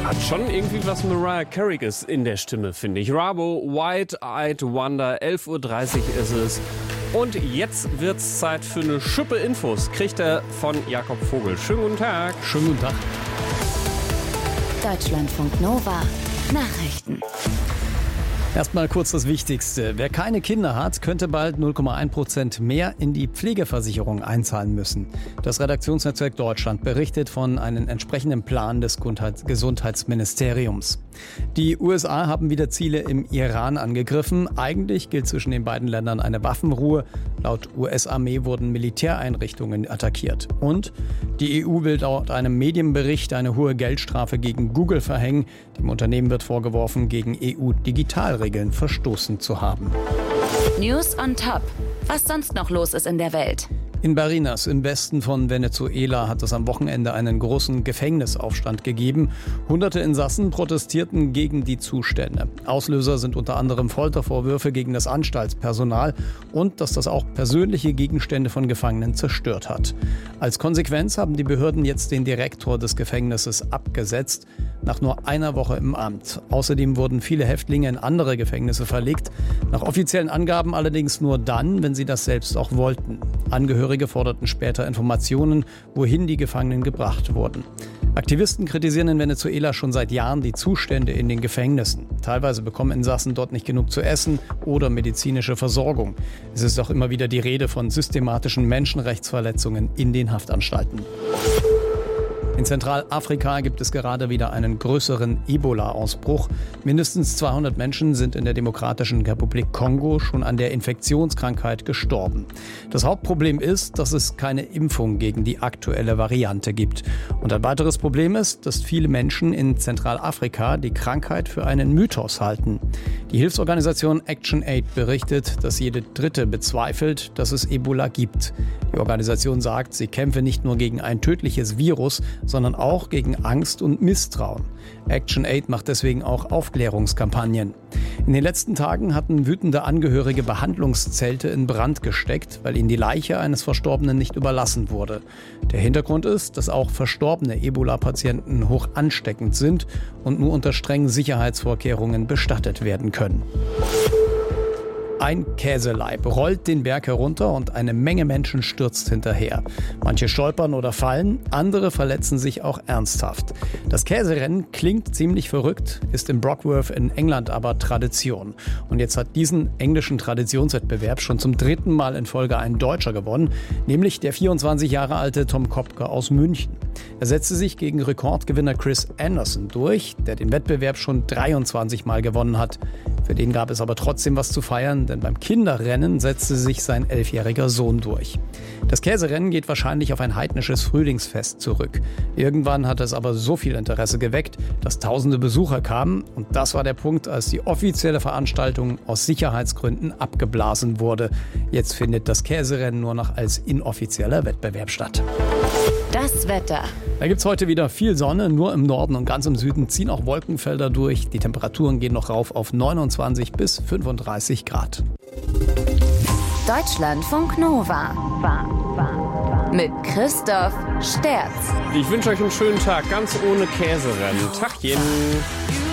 Hat schon irgendwie was Mariah Carey's in der Stimme, finde ich. Rabo, White-Eyed Wonder, 11:30 Uhr ist es. Und jetzt wird's Zeit für eine Schippe Infos. Kriegt er von Jakob Vogel. Schönen guten Tag. Schönen guten Tag. Deutschlandfunk Nova. Nachrichten. Erstmal kurz das Wichtigste. Wer keine Kinder hat, könnte bald 0,1% mehr in die Pflegeversicherung einzahlen müssen. Das Redaktionsnetzwerk Deutschland berichtet von einem entsprechenden Plan des Gesundheitsministeriums. Die USA haben wieder Ziele im Iran angegriffen. Eigentlich gilt zwischen den beiden Ländern eine Waffenruhe. Laut US-Armee wurden Militäreinrichtungen attackiert. Und die EU will laut einem Medienbericht eine hohe Geldstrafe gegen Google verhängen. Dem Unternehmen wird vorgeworfen, gegen EU-Digitalregeln verstoßen zu haben. News on Top. Was sonst noch los ist in der Welt? In Barinas im Westen von Venezuela hat es am Wochenende einen großen Gefängnisaufstand gegeben. Hunderte Insassen protestierten gegen die Zustände. Auslöser sind unter anderem Foltervorwürfe gegen das Anstaltspersonal und dass das auch persönliche Gegenstände von Gefangenen zerstört hat. Als Konsequenz haben die Behörden jetzt den Direktor des Gefängnisses abgesetzt, nach nur einer Woche im Amt. Außerdem wurden viele Häftlinge in andere Gefängnisse verlegt. Nach offiziellen Angaben allerdings nur dann, wenn sie das selbst auch wollten. Angehörige forderten später Informationen, wohin die Gefangenen gebracht wurden. Aktivisten kritisieren in Venezuela schon seit Jahren die Zustände in den Gefängnissen. Teilweise bekommen Insassen dort nicht genug zu essen oder medizinische Versorgung. Es ist auch immer wieder die Rede von systematischen Menschenrechtsverletzungen in den Haftanstalten. In Zentralafrika gibt es gerade wieder einen größeren Ebola-Ausbruch. Mindestens 200 Menschen sind in der Demokratischen Republik Kongo schon an der Infektionskrankheit gestorben. Das Hauptproblem ist, dass es keine Impfung gegen die aktuelle Variante gibt. Und ein weiteres Problem ist, dass viele Menschen in Zentralafrika die Krankheit für einen Mythos halten. Die Hilfsorganisation ActionAid berichtet, dass jede Dritte bezweifelt, dass es Ebola gibt. Die Organisation sagt, sie kämpfe nicht nur gegen ein tödliches Virus, sondern auch gegen Angst und Misstrauen. ActionAid macht deswegen auch Aufklärungskampagnen. In den letzten Tagen hatten wütende Angehörige Behandlungszelte in Brand gesteckt, weil ihnen die Leiche eines Verstorbenen nicht überlassen wurde. Der Hintergrund ist, dass auch verstorbene Ebola-Patienten hoch ansteckend sind und nur unter strengen Sicherheitsvorkehrungen bestattet werden können. Ein Käseleib rollt den Berg herunter und eine Menge Menschen stürzt hinterher. Manche stolpern oder fallen, andere verletzen sich auch ernsthaft. Das Käserennen klingt ziemlich verrückt, ist in Brockworth in England aber Tradition. Und jetzt hat diesen englischen Traditionswettbewerb schon zum 3. Mal in Folge ein Deutscher gewonnen, nämlich der 24 Jahre alte Tom Kopke aus München. Er setzte sich gegen Rekordgewinner Chris Anderson durch, der den Wettbewerb schon 23 Mal gewonnen hat. Für den gab es aber trotzdem was zu feiern, denn beim Kinderrennen setzte sich sein 11-jähriger Sohn durch. Das Käserennen geht wahrscheinlich auf ein heidnisches Frühlingsfest zurück. Irgendwann hat es aber so viel Interesse geweckt, dass tausende Besucher kamen. Und das war der Punkt, als die offizielle Veranstaltung aus Sicherheitsgründen abgeblasen wurde. Jetzt findet das Käserennen nur noch als inoffizieller Wettbewerb statt. Das Wetter. Da gibt's heute wieder viel Sonne, nur im Norden und ganz im Süden ziehen auch Wolkenfelder durch. Die Temperaturen gehen noch rauf auf 29 bis 35 Grad. Deutschlandfunk Nova. Mit Christoph Sterz. Ich wünsche euch einen schönen Tag, ganz ohne Käserennen. Tachchen.